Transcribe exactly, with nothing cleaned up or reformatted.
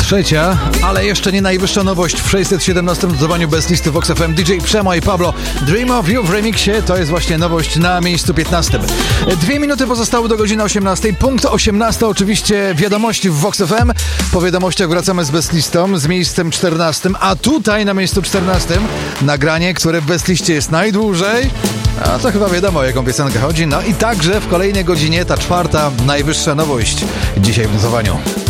trzecia, ale jeszcze nie najwyższa nowość w sześćset siedemnastym notowaniu Best Listy Vox F M. D J Przemo i Pablo, Dream of You w remiksie, to jest właśnie nowość na miejscu piętnastym. Dwie minuty pozostały do godziny osiemnastej. Punkt osiemnasty, oczywiście wiadomości w Vox F M. Po wiadomościach wracamy z Best Listą, z miejscem czternastym, a tutaj na miejscu czternastym nagranie, które w Best Liście jest najdłużej. A to chyba wiadomo, o jaką piosenkę chodzi. No i także w kolejnej godzinie ta czwarta, najwyższa nowość dzisiaj w notowaniu.